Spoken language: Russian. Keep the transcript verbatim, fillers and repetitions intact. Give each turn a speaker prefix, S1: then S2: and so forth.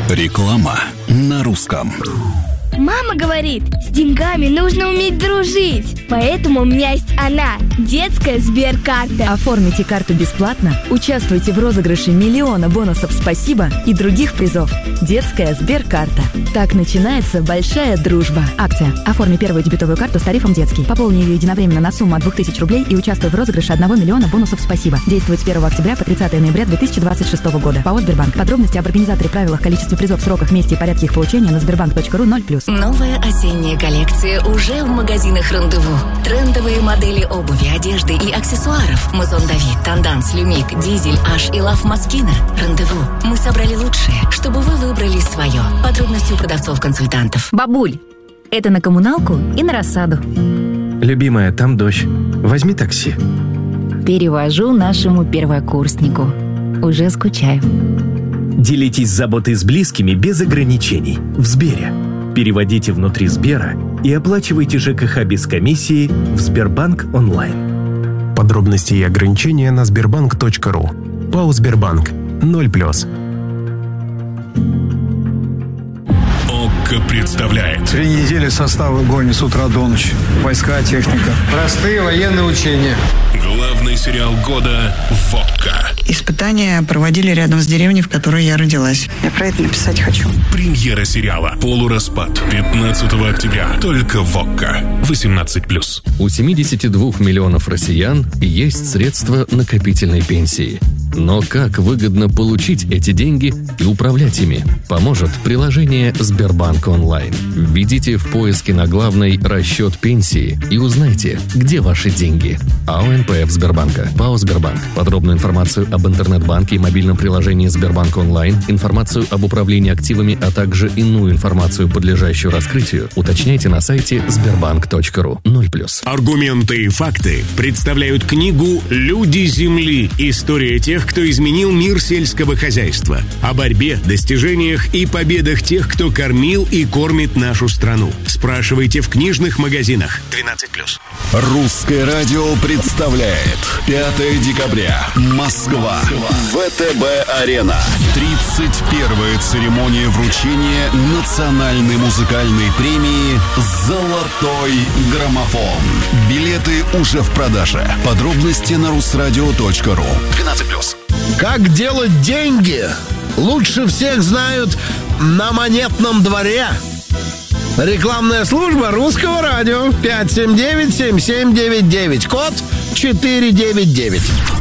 S1: Реклама на русском.
S2: Мама говорит, с деньгами нужно уметь дружить. Поэтому у меня есть она, детская Сберкарта.
S3: Оформите карту бесплатно, участвуйте в розыгрыше миллиона бонусов «Спасибо» и других призов. Детская Сберкарта. Так начинается большая дружба. Акция. Оформи первую дебетовую карту с тарифом «Детский». Пополни ее единовременно на сумму от двух тысяч рублей и участвуй в розыгрыше одного миллиона бонусов «Спасибо». Действует с первого октября по тридцатое ноября две тысячи двадцать шестого года. ПАО «Сбербанк». Подробности об организаторе, правилах, количестве призов, сроках, месте и порядке их получения на сбербанк точка ру ноль плюс.
S4: Новая осенняя коллекция уже в магазинах «Рандеву». Трендовые модели обуви, одежды и аксессуаров. Мазон Давид, Танданс, Люмик, Дизель, Аш и Лав Москина. «Рандеву». Мы собрали лучшее, чтобы вы выбрали свое. Подробности у продавцов-консультантов.
S3: Бабуль, это на коммуналку и на рассаду.
S5: Любимая, там дождь. Возьми такси.
S3: Перевожу нашему первокурснику. Уже скучаю.
S6: Делитесь заботой с близкими без ограничений. В Сбере. Переводите внутри Сбера и оплачивайте ЖКХ без комиссии в Сбербанк онлайн.
S5: Подробности и ограничения на сбербанк точка ру. ПАО «Сбербанк». ноль плюс.
S1: ОККО представляет.
S7: Три недели состав в огонь с утра до ночи. Войска, техника. Простые военные учения.
S1: Главный сериал года в ОККО.
S8: Испытания проводили рядом с деревней, в которой я родилась. Я про это написать хочу.
S1: Премьера сериала «Полураспад» пятнадцатого октября. Только в ОККО. восемнадцать плюс.
S9: У семидесяти двух миллионов россиян есть средства накопительной пенсии. Но как выгодно получить эти деньги и управлять ими, поможет приложение «Сбербанк онлайн». Введите в поиске на главной «Расчет пенсии» и узнайте, где ваши деньги. АО эн пэ эф Сбербанка. ПАО «Сбербанк». Подробную информацию об интернет-банке и мобильном приложении «Сбербанк онлайн», информацию об управлении активами, а также иную информацию, подлежащую раскрытию, уточняйте на сайте сбербанк точка ру. ноль плюс.
S10: Аргументы и факты представляют книгу «Люди Земли. История тех, кто изменил мир сельского хозяйства». О борьбе, достижениях и победах тех, кто кормил и кормит нашу страну. Спрашивайте в книжных магазинах. двенадцать плюс.
S1: Русское радио представляет пятое декабря. Москва. вэ тэ бэ-арена. тридцать первая церемония вручения национальной музыкальной премии «Золотой граммофон». Билеты уже в продаже. Подробности на русрадио точка ру. двенадцать плюс.
S11: Как делать деньги? Лучше всех знают на Монетном дворе. Рекламная служба Русского радио. пять семь девять семь семь девять девять. Код четыре девять девять.